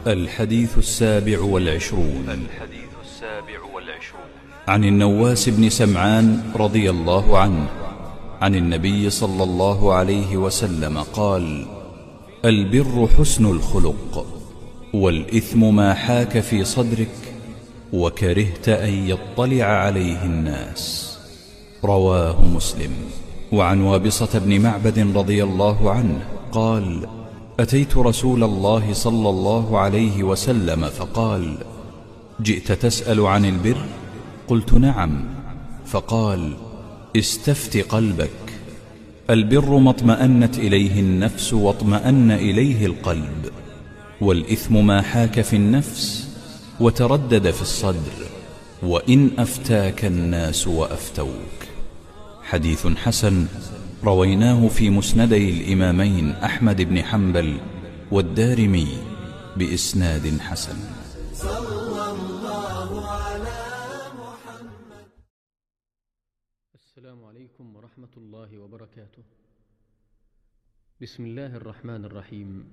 الحديث السابع والعشرون عن النواس بن سمعان رضي الله عنه عن النبي صلى الله عليه وسلم قال: البر حسن الخلق، والإثم ما حاك في صدرك وكرهت أن يطلع عليه الناس. رواه مسلم. وعن وابصة بن معبد رضي الله عنه قال: أتيت رسول الله صلى الله عليه وسلم فقال: جئت تسأل عن البر؟ قلت: نعم. فقال: استفت قلبك. البر ما اطمأنت إليه النفس واطمأن إليه القلب، والإثم ما حاك في النفس وتردد في الصدر، وإن أفتاك الناس وأفتوك. حديث حسن، رويناه في مسندي الإمامين أحمد بن حنبل والدارمي بإسناد حسن. صلى الله على محمد. السلام عليكم ورحمة الله وبركاته. بسم الله الرحمن الرحيم.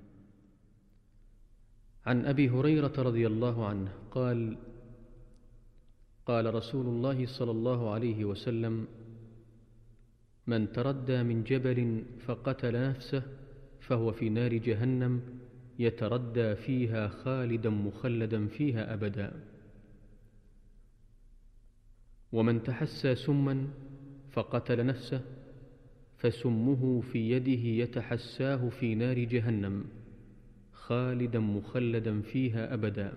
عن أبي هريرة رضي الله عنه قال: قال رسول الله صلى الله عليه وسلم: من تردى من جبل فقتل نفسه فهو في نار جهنم يتردى فيها خالدا مخلدا فيها أبدا. ومن تحسى سما فقتل نفسه فسمه في يده يتحساه في نار جهنم خالدا مخلدا فيها أبدا.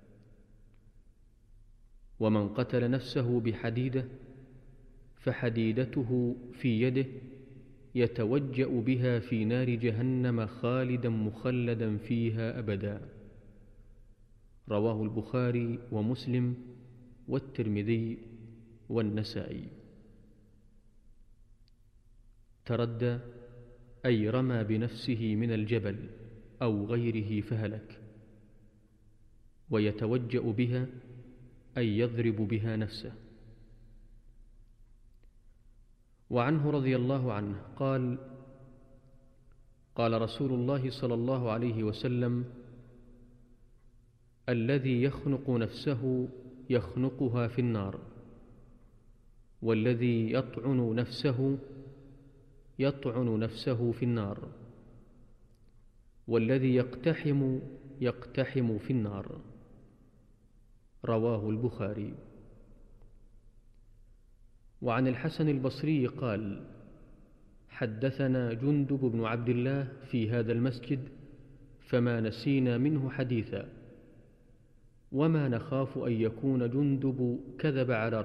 ومن قتل نفسه بحديدة فحديدته في يده يتوجأ بها في نار جهنم خالدا مخلدا فيها أبدا. رواه البخاري ومسلم والترمذي والنسائي. تردى أي رمى بنفسه من الجبل أو غيره فهلك، ويتوجأ بها أي يضرب بها نفسه. وعنه رضي الله عنه قال: قال رسول الله صلى الله عليه وسلم: الذي يخنق نفسه يخنقها في النار، والذي يطعن نفسه يطعن نفسه في النار، والذي يقتحم في النار. رواه البخاري. وعن الحسن البصري قال: حدثنا جندب بن عبد الله في هذا المسجد فما نسينا منه حديثا، وما نخاف أن يكون جندب كذب على